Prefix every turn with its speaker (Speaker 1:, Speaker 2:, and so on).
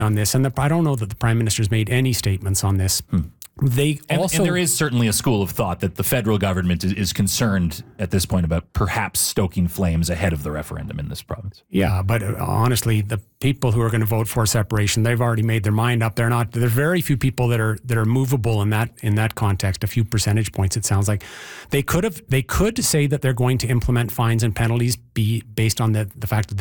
Speaker 1: on this, and I don't know that the Prime Minister's made any statements on this. They also,
Speaker 2: and there is certainly a school of thought that the federal government is concerned at this point about perhaps stoking flames ahead of the referendum in this province.
Speaker 1: Yeah, but honestly, the people who are going to vote for separation, they've already made their mind up. There are very few people that are movable in that context. A few percentage points, it sounds like. They could say that they're going to implement fines and penalties based on the fact that